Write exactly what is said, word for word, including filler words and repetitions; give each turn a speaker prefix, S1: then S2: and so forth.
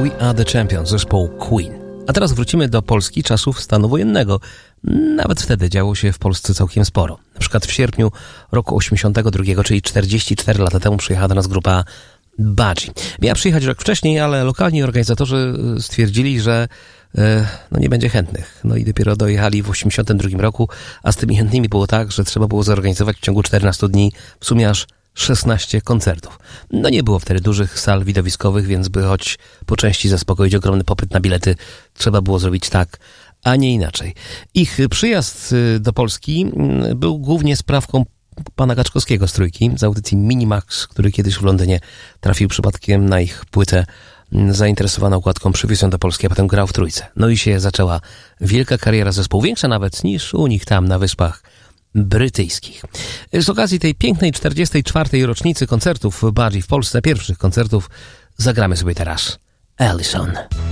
S1: We Are The Champions, zespołu Queen. A teraz wrócimy do Polski czasów stanu wojennego. Nawet wtedy działo się w Polsce całkiem sporo. Na przykład w sierpniu roku osiemdziesiątego drugiego, czyli czterdzieści cztery lata temu, przyjechała do nas grupa Budgie. Miała przyjechać rok wcześniej, ale lokalni organizatorzy stwierdzili, że e, no nie będzie chętnych. No i dopiero dojechali w osiemdziesiątym drugim roku, a z tymi chętnymi było tak, że trzeba było zorganizować w ciągu czternastu dni w sumie aż szesnaście koncertów. No nie było wtedy dużych sal widowiskowych, więc by choć po części zaspokoić ogromny popyt na bilety, trzeba było zrobić tak, a nie inaczej. Ich przyjazd do Polski był głównie sprawką pana Kaczkowskiego z Trójki, z audycji Minimax, który kiedyś w Londynie trafił przypadkiem na ich płytę, zainteresowany układką, przywiózł ją do Polski, a potem grał w Trójce. No i się zaczęła wielka kariera zespołu, większa nawet niż u nich tam na Wyspach Brytyjskich. Z okazji tej pięknej czterdziestej czwartej rocznicy koncertów Budgie w Polsce, pierwszych koncertów, zagramy sobie teraz Allison.